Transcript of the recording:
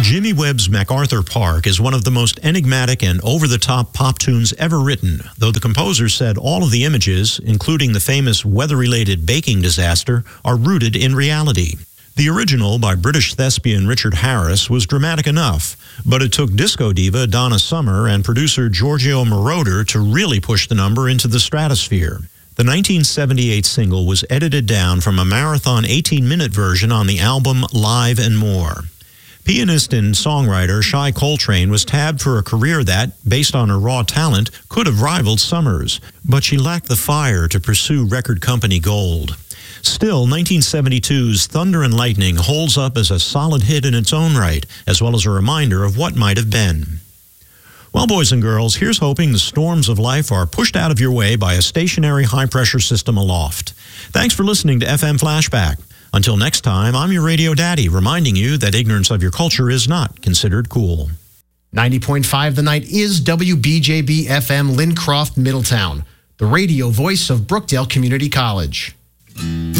Jimmy Webb's MacArthur Park is one of the most enigmatic and over-the-top pop tunes ever written, though the composer said all of the images, including the famous weather-related baking disaster, are rooted in reality. The original, by British thespian Richard Harris, was dramatic enough, but it took disco diva Donna Summer and producer Giorgio Moroder to really push the number into the stratosphere. The 1978 single was edited down from a marathon 18-minute version on the album Live and More. Pianist and songwriter Shai Coltrane was tabbed for a career that, based on her raw talent, could have rivaled Summers, but she lacked the fire to pursue record company gold. Still, 1972's Thunder and Lightning holds up as a solid hit in its own right, as well as a reminder of what might have been. Well, boys and girls, here's hoping the storms of life are pushed out of your way by a stationary high-pressure system aloft. Thanks for listening to FM Flashback. Until next time, I'm your radio daddy, reminding you that ignorance of your culture is not considered cool. 90.5 The Night is WBJB-FM Lincroft, Middletown, the radio voice of Brookdale Community College.